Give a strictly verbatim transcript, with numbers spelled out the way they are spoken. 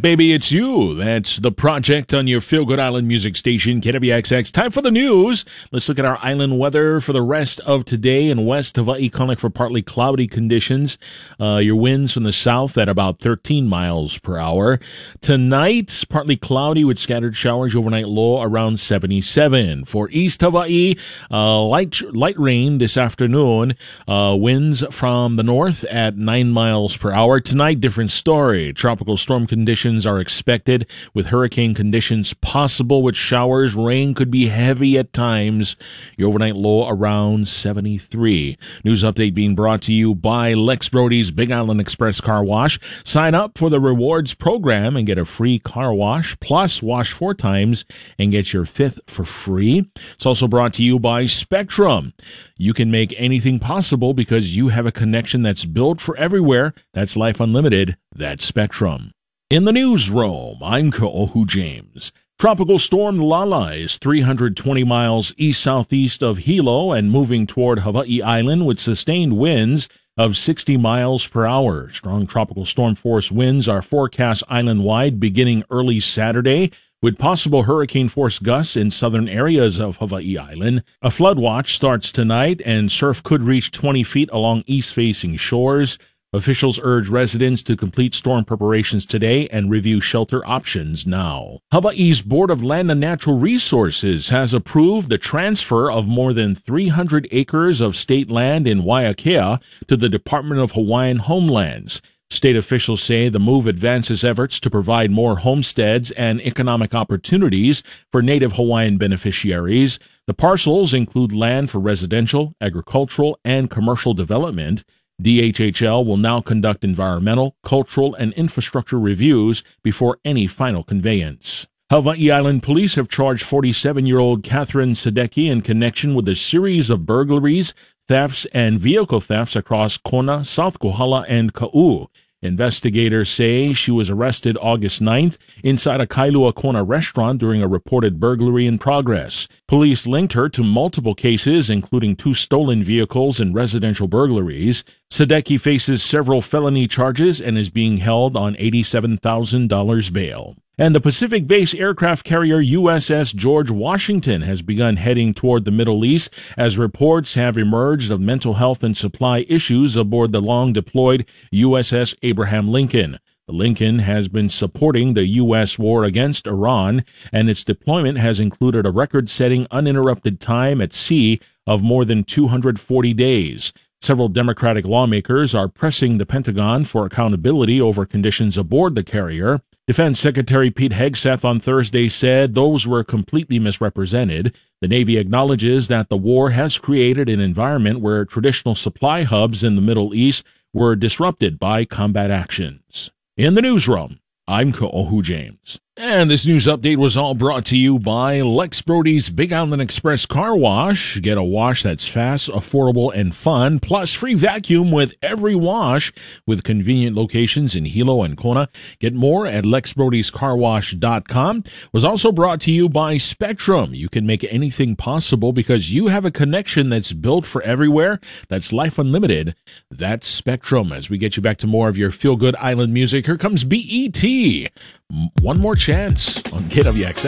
Baby, it's you. That's The Project on your Feel Good Island music station, K W X X. Time for the news. Let's look at our island weather for the rest of today. In West Hawaii, calling for partly cloudy conditions. Uh, your winds from the south at about thirteen miles per hour. Tonight, partly cloudy with scattered showers, overnight low around seventy-seven. For East Hawaii, uh, light, light rain this afternoon. Uh, winds from the north at nine miles per hour. Tonight, different story. Tropical storm conditions are expected with hurricane conditions possible with showers. Rain could be heavy at times. Your overnight low around seventy-three. News update being brought to you by Lex Brody's Big Island Express Car Wash. Sign up for the rewards program and get a free car wash, plus wash four times and get your fifth for free. It's also brought to you by Spectrum. You can make anything possible because you have a connection that's built for everywhere. That's Life Unlimited. That's Spectrum. In the newsroom, I'm Ka'ohu James. Tropical storm Lala is three hundred twenty miles east-southeast of Hilo and moving toward Hawaii Island with sustained winds of sixty miles per hour. Strong tropical storm force winds are forecast island-wide beginning early Saturday, with possible hurricane-force gusts in southern areas of Hawaii Island. A flood watch starts tonight, and surf could reach twenty feet along east-facing shores. Officials urge residents to complete storm preparations today and review shelter options now. Hawaii's Board of Land and Natural Resources has approved the transfer of more than three hundred acres of state land in Waiakea to the Department of Hawaiian Homelands. State officials say the move advances efforts to provide more homesteads and economic opportunities for Native Hawaiian beneficiaries. The parcels include land for residential, agricultural, and commercial development. D H H L will now conduct environmental, cultural, and infrastructure reviews before any final conveyance. Hawaii Island police have charged forty-seven-year-old Catherine Sadecki in connection with a series of burglaries, thefts, and vehicle thefts across Kona, South Kohala, and Ka'u. Investigators say she was arrested August ninth inside a Kailua Kona restaurant during a reported burglary in progress. Police linked her to multiple cases, including two stolen vehicles and residential burglaries. Sadecki faces several felony charges and is being held on eighty-seven thousand dollars bail. And the Pacific-based aircraft carrier U S S George Washington has begun heading toward the Middle East as reports have emerged of mental health and supply issues aboard the long-deployed U S S Abraham Lincoln. The Lincoln has been supporting the U S war against Iran, and its deployment has included a record-setting uninterrupted time at sea of more than two hundred forty days. Several Democratic lawmakers are pressing the Pentagon for accountability over conditions aboard the carrier. Defense Secretary Pete Hegseth on Thursday said those were completely misrepresented. The Navy acknowledges that the war has created an environment where traditional supply hubs in the Middle East were disrupted by combat actions. In the newsroom, I'm Ka'ohu James. And this news update was all brought to you by Lex Brody's Big Island Express Car Wash. Get a wash that's fast, affordable, and fun, plus free vacuum with every wash with convenient locations in Hilo and Kona. Get more at lex brodys car wash dot com. Was also brought to you by Spectrum. You can make anything possible because you have a connection that's built for everywhere. That's Life Unlimited. That's Spectrum. As we get you back to more of your feel-good island music, here comes B E T. One more chance on K W X.